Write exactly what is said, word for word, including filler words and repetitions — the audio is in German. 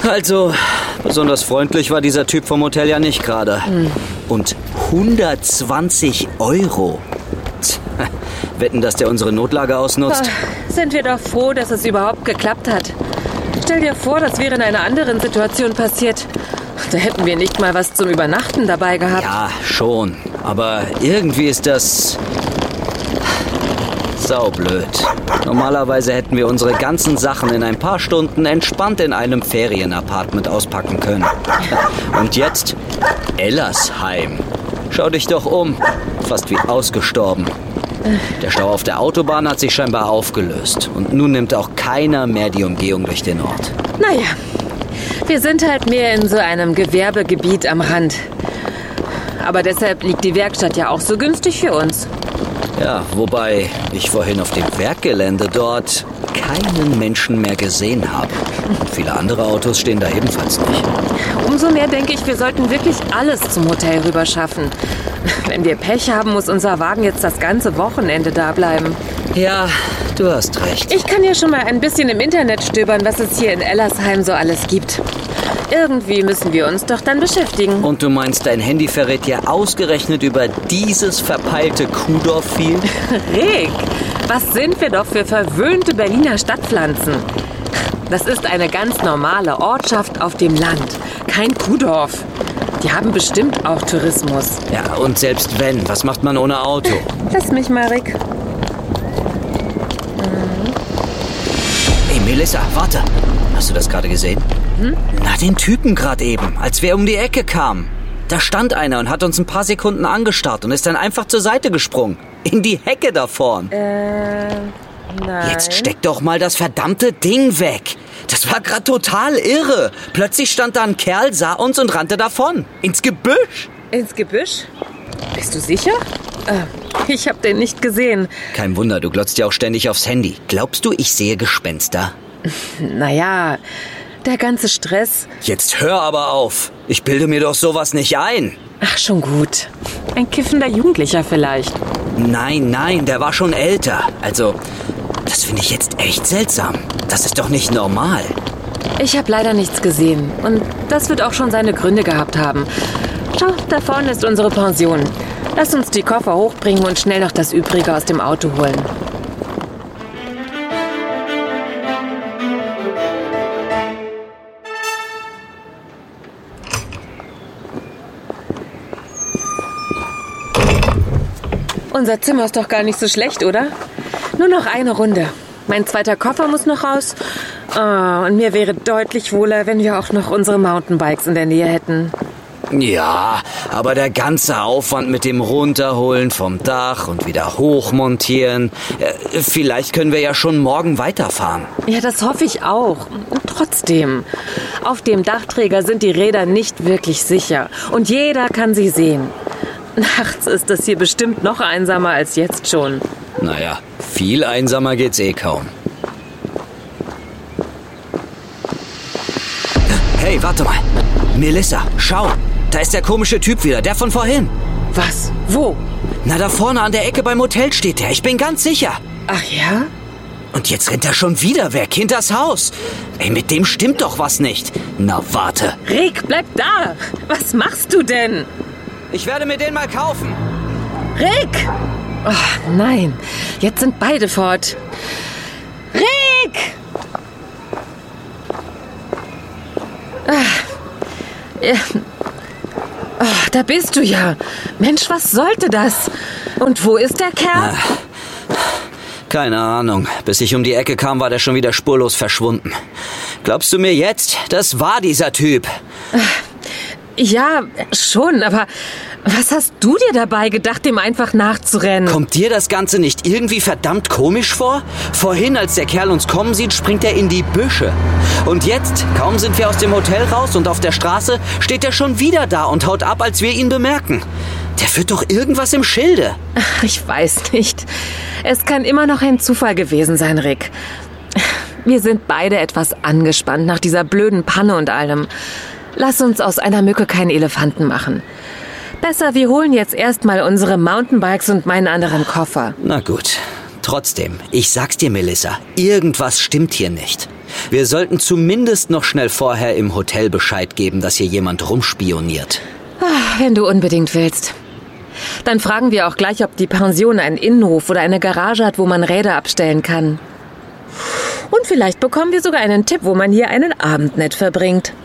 Also, besonders freundlich war dieser Typ vom Hotel ja nicht gerade. Hm. Und hundertzwanzig Euro. Tch, wetten, dass der unsere Notlage ausnutzt? Oh, sind wir doch froh, dass es überhaupt geklappt hat. Stell dir vor, das wäre in einer anderen Situation passiert. Da hätten wir nicht mal was zum Übernachten dabei gehabt. Ja, schon. Aber irgendwie ist das saublöd. Normalerweise hätten wir unsere ganzen Sachen in ein paar Stunden entspannt in einem Ferienapartment auspacken können. Und jetzt Ellersheim. Schau dich doch um. Fast wie ausgestorben. Der Stau auf der Autobahn hat sich scheinbar aufgelöst. Und nun nimmt auch keiner mehr die Umgehung durch den Ort. Naja, wir sind halt mehr in so einem Gewerbegebiet am Rand. Aber deshalb liegt die Werkstatt ja auch so günstig für uns. Ja, wobei ich vorhin auf dem Werkgelände dort keinen Menschen mehr gesehen habe. Viele andere Autos stehen da ebenfalls nicht. Umso mehr denke ich, wir sollten wirklich alles zum Hotel rüber schaffen. Wenn wir Pech haben, muss unser Wagen jetzt das ganze Wochenende da bleiben. Ja, du hast recht. Ich kann ja schon mal ein bisschen im Internet stöbern, was es hier in Ellersheim so alles gibt. Irgendwie müssen wir uns doch dann beschäftigen. Und du meinst, dein Handy verrät dir ausgerechnet über dieses verpeilte Kuhdorf viel? Rick, was sind wir doch für verwöhnte Berliner Stadtpflanzen? Das ist eine ganz normale Ortschaft auf dem Land, kein Kuhdorf. Die haben bestimmt auch Tourismus. Ja, und selbst wenn, was macht man ohne Auto? Lass mich mal, Rick. Hey, Melissa, warte. Hast du das gerade gesehen? Hm? Na, den Typen gerade eben, als wir um die Ecke kamen. Da stand einer und hat uns ein paar Sekunden angestarrt und ist dann einfach zur Seite gesprungen. In die Hecke da vorn. Äh, nein. Jetzt steck doch mal das verdammte Ding weg. Das war gerade total irre. Plötzlich stand da ein Kerl, sah uns und rannte davon. Ins Gebüsch. Ins Gebüsch? Bist du sicher? Äh, ich hab den nicht gesehen. Kein Wunder, du glotzt ja auch ständig aufs Handy. Glaubst du, ich sehe Gespenster? Naja, der ganze Stress. Jetzt hör aber auf. Ich bilde mir doch sowas nicht ein. Ach, schon gut. Ein kiffender Jugendlicher vielleicht. Nein, nein, der war schon älter. Also, das finde ich jetzt echt seltsam. Das ist doch nicht normal. Ich habe leider nichts gesehen. Und das wird auch schon seine Gründe gehabt haben. Schau, da vorne ist unsere Pension. Lass uns die Koffer hochbringen und schnell noch das Übrige aus dem Auto holen. Unser Zimmer ist doch gar nicht so schlecht, oder? Nur noch eine Runde. Mein zweiter Koffer muss noch raus. Oh, und mir wäre deutlich wohler, wenn wir auch noch unsere Mountainbikes in der Nähe hätten. Ja, aber der ganze Aufwand mit dem Runterholen vom Dach und wieder hochmontieren. Äh, vielleicht können wir ja schon morgen weiterfahren. Ja, das hoffe ich auch. Trotzdem, auf dem Dachträger sind die Räder nicht wirklich sicher. Und jeder kann sie sehen. Nachts ist das hier bestimmt noch einsamer als jetzt schon. Naja, viel einsamer geht's eh kaum. Hey, warte mal. Melissa, schau. Da ist der komische Typ wieder, der von vorhin. Was? Wo? Na, da vorne an der Ecke beim Hotel steht der. Ich bin ganz sicher. Ach ja? Und jetzt rennt er schon wieder weg, hinters Haus. Ey, mit dem stimmt doch was nicht. Na, warte. Rick, bleib da. Was machst du denn? Ich werde mir den mal kaufen. Rick! Oh, nein, jetzt sind beide fort. Rick! Ah, ja. Oh, da bist du ja. Mensch, was sollte das? Und wo ist der Kerl? Ah, keine Ahnung. Bis ich um die Ecke kam, war der schon wieder spurlos verschwunden. Glaubst du mir jetzt, das war dieser Typ? Ja, schon, aber was hast du dir dabei gedacht, dem einfach nachzurennen? Kommt dir das Ganze nicht irgendwie verdammt komisch vor? Vorhin, als der Kerl uns kommen sieht, springt er in die Büsche. Und jetzt, kaum sind wir aus dem Hotel raus und auf der Straße, steht er schon wieder da und haut ab, als wir ihn bemerken. Der führt doch irgendwas im Schilde. Ach, ich weiß nicht. Es kann immer noch ein Zufall gewesen sein, Rick. Wir sind beide etwas angespannt nach dieser blöden Panne und allem. Lass uns aus einer Mücke keinen Elefanten machen. Besser, wir holen jetzt erstmal unsere Mountainbikes und meinen anderen Koffer. Na gut. Trotzdem, ich sag's dir, Melissa, irgendwas stimmt hier nicht. Wir sollten zumindest noch schnell vorher im Hotel Bescheid geben, dass hier jemand rumspioniert. Ach, wenn du unbedingt willst. Dann fragen wir auch gleich, ob die Pension einen Innenhof oder eine Garage hat, wo man Räder abstellen kann. Und vielleicht bekommen wir sogar einen Tipp, wo man hier einen Abend nett verbringt.